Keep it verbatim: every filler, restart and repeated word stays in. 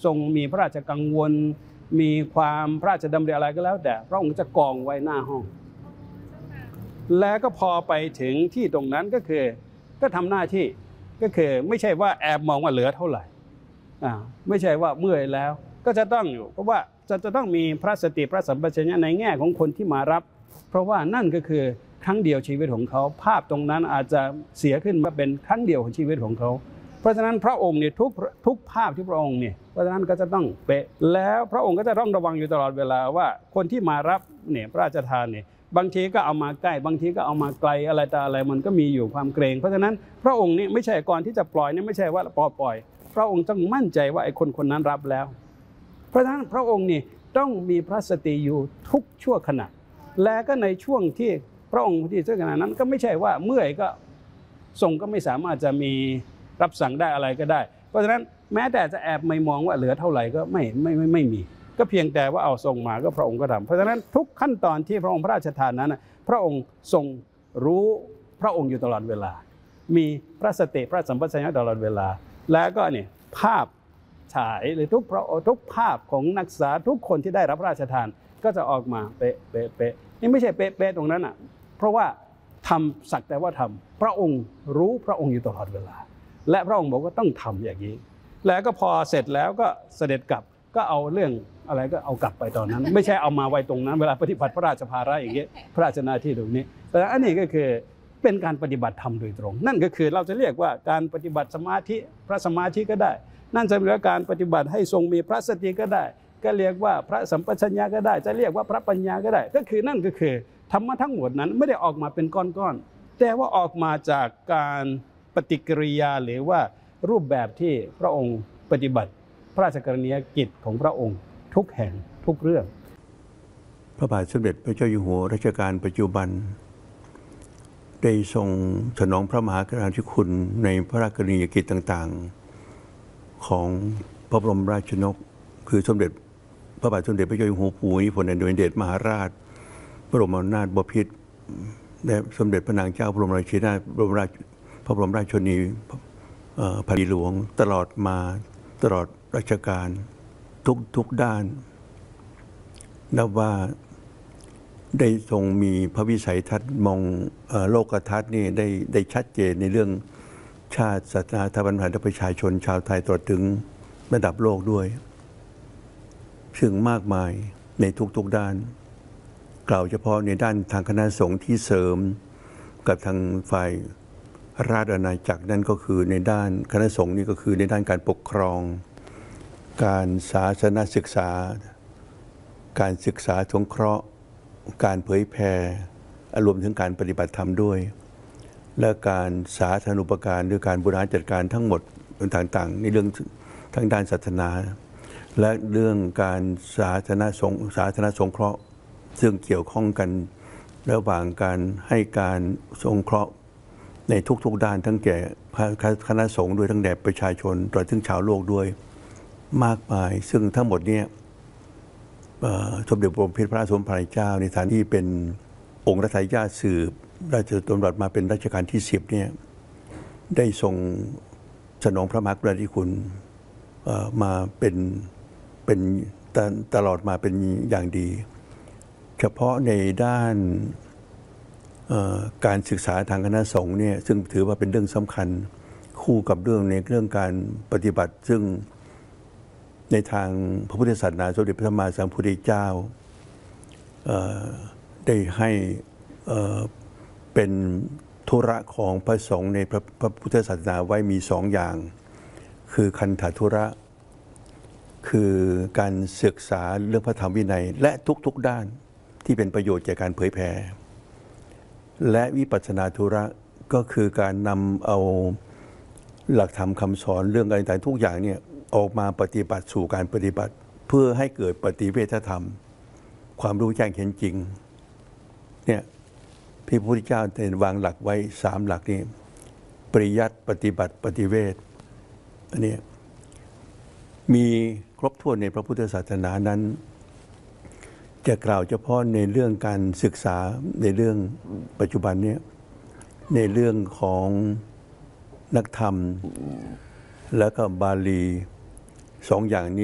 ทรงมีพระราชกังวลมีความพระราชดำริอะไรก็แล้วแต่พระองค์จะกองไว้หน้าห้องแล้วก็พอไปถึงที่ตรงนั้นก็คือก็ทำหน้าที่ก็คือไม่ใช่ว่าแอบมองว่าเหลือเท่าไหร่อ่าไม่ใช่ว่าเมื่อยแล้วก็จะต้องอยู่เพราะว่าจะจะต้องมีพระสติพระสัมปชัญญะในแง่ของคนที่มารับเพราะว่านั่นก็คือครั้งเดียวชีวิตของเขาภาพตรงนั้นอาจจะเสียขึ้นมาเป็นครั้งเดียวของชีวิตของเขาเพราะฉะนั้นพระองค์เนี่ยทุกทุกภาพที่พระองค์เนี่ยเพราะฉะนั้นก็จะต้องเป๊ะแล้วพระองค์ก็จะต้องระวังอยู่ตลอดเวลาว่าคนที่มารับเนี่ยพระราชทานเนี่ยบางทีก็เอามาใกล้บางทีก็เอามาไกลอะไรต่ออะไรมันก็มีอยู่ความเกรงเพราะฉะนั้นพระองค์นี่ไม่ใช่ก่อนที่จะปล่อยนี่ไม่ใช่ว่าปล่อยปล่อยพระองค์ต้องมั่นใจว่าไอ้คนคนนั้นรับแล้วเพราะฉะนั้นพระองค์นี่ต้องมีพระสติอยู่ทุกชั่วขณะและก็ในช่วงที่พระองค์ที่ชั่วขณะนั้นก็ไม่ใช่ว่าเมื่อยก็ทรงก็ไม่สามารถจะมีรับสั่งได้อะไรก็ได้เพราะฉะนั้นแม้แต่จะแอบไม่มองว่าเหลือเท่าไหร่ก็ไม่ไม่ไม่ไม่มีก็เพียงแต่ว่าเอาทรงมาก็พระองค์ก็ทำเพราะฉะนั้นทุกขั้นตอนที่พระองค์พระราชทานนั้นพระองค์ทรงรู้พระองค์อยู่ตลอดเวลามีพระสติพระสัมปชัญญะตลอดเวลาแล้วก็เนี่ยภาพฉายหรือทุกพระทุกภาพของนักศึกษาทุกคนที่ได้รับพระราชทานก็จะออกมาเป๊ะเป๊ะเป๊ะนี่ไม่ใช่เป๊ะเป๊ะตรงนั้นอ่ะเพราะว่าทำสักแต่ว่าทำพระองค์รู้พระองค์อยู่ตลอดเวลาและพระองค์บอกว่าต้องทำอย่างนี้แล้วก็พอเสร็จแล้วก็เสด็จกลับก็เอาเรื่องอะไรก็เอากลับไปตอนนั้นไม่ใช่เอามาไว้ตรงนั้นเวลาปฏิบัติพระราชภาระอย่างนี้พระราชหน้าที่ตรงนี้แต่อันนี้ก็คือเป็นการปฏิบัติธรรมโดยตรงนั่นก็คือเราจะเรียกว่าการปฏิบัติสมาธิพระสมาธิก็ได้นั่นจะเป็นการปฏิบัติให้ทรงมีพระสติก็ได้ก็เรียกว่าพระสัมปชัญญะก็ได้จะเรียกว่าพระปัญญาก็ได้ก็คือนั่นก็คือธรรมะทั้งหมดนั้นไม่ได้ออกมาเป็นก้อนๆแต่ว่าออกมาจากการปฏิกิริยาหรือว่ารูปแบบที่พระองค์ปฏิบัติพระราชกรณียกิจของพระองค์ทุกแห่งทุกเรื่องพระบาทสมเด็จพระเจ้าอยู่หัวรัชกาลปัจจุบันได้ทรงสนองพระมหากรุณาธิคุณในพระราชกรณียกิจต่างๆของพระบรมราชชนกคือสมเด็จพระบาทสมเด็จพระเจ้าอยู่หัวภูมิพลอดุลยเดชมหาราชบรมนาถบพิตรและสมเด็จพระนางเจ้าบรมราชินีนาถบรมราชพระบรมราชชนนีแผ่นดินหลวงตลอดมาตลอดราชการทุกทุกด้านนับว่าได้ทรงมีพระวิสัยทัศน์มองโลกทัศน์นี่ได้ได้ชัดเจนในเรื่องชาติศาสนาธรรมและประชาชนชาวไทยตลอดถึงระดับโลกด้วยซึ่งมากมายในทุกๆด้านกล่าวเฉพาะในด้านทางคณะสงฆ์ที่เสริมกับทางฝ่ายราชอาณาจักรนั่นก็คือในด้านคณะสงฆ์นี่ก็คือในด้านการปกครองการศาสนศึกษาการศึกษาสงเคราะห์การเผยแผ่รวมถึงการปฏิบัติธรรมด้วยและการสาธารณูปการด้วยการบริหารจัดการทั้งหมดต่างๆในเรื่องทั้งด้านศาสนาและเรื่องการสาธารณสงสาธารณสงเคราะห์ซึ่งเกี่ยวข้องกันระหว่างการให้การสงเคราะห์ในทุกๆด้านทั้งแก่คณะสงฆ์ด้วยทั้งแด่ประชาชนตลอดถึงชาวโลกด้วยมากมายซึ่งทั้งหมดนี้สมเด็จพระบรมพระราชสมภารเจ้าในฐานะที่เป็นองค์รัชทายาทสืบราชดำรัสมาเป็นรัชกาลที่สิบเนี่ยได้ทรงสนองพระมหากรุณาธิคุณมาเป็นเป็นตลอดมาเป็นอย่างดีเฉพาะในด้านการศึกษาทางคณะสงฆ์เนี่ยซึ่งถือว่าเป็นเรื่องสำคัญคู่กับเรื่องในเรื่องการปฏิบัติซึ่งในทางพระพุทธศาสนาสมเด็จพระสัมมาสัมพุทธเจ้าได้ให้เป็นธุระของพระสงฆ์ในพระพุทธศาสนาไว้มีสองอย่างคือคันธธุระคือการศึกษาเรื่องพระธรรมวินัยและทุกๆด้านที่เป็นประโยชน์แก่การเผยแผ่และวิปัสสนาธุระก็คือการนำเอาหลักธรรมคำสอนเรื่องอะไรต่างๆทุกอย่างเนี่ยออกมาปฏิบัติสู่การปฏิบัติเพื่อให้เกิดปฏิเวทธรรมความรู้แจ้งเห็นจริงเนี่ยพระพุทธเจ้าได้วางหลักไว้สามหลักนี้ปริยัติปฏิบัติปฏิเวทอันนี้มีครบถ้วนในพระพุทธศาสนานั้นจะกล่าวเฉพาะในเรื่องการศึกษาในเรื่องปัจจุบันนี้ในเรื่องของนักธรรมและก็บาลีสองอย่างนี้